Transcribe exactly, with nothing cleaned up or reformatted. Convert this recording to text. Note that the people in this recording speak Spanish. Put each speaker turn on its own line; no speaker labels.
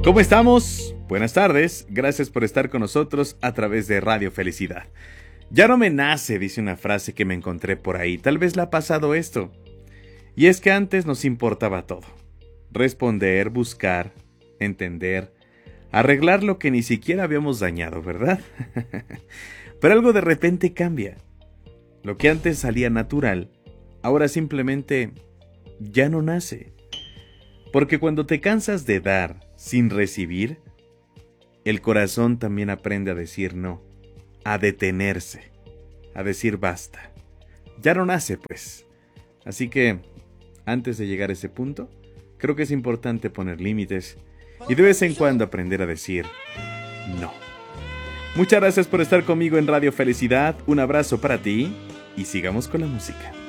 ¿Cómo estamos? Buenas tardes, gracias por estar con nosotros a través de Radio Felicidad. Ya no me nace, dice una frase que me encontré por ahí, tal vez le ha pasado esto. Y es que antes nos importaba todo. Responder, buscar, entender, arreglar lo que ni siquiera habíamos dañado, ¿verdad? Pero algo de repente cambia. Lo que antes salía natural, ahora simplemente ya no nace. Porque cuando te cansas de dar sin recibir, el corazón también aprende a decir no, a detenerse, a decir basta. Ya no nace, pues. Así que, antes de llegar a ese punto, creo que es importante poner límites y de vez en cuando aprender a decir no. Muchas gracias por estar conmigo en Radio Felicidad, un abrazo para ti y sigamos con la música.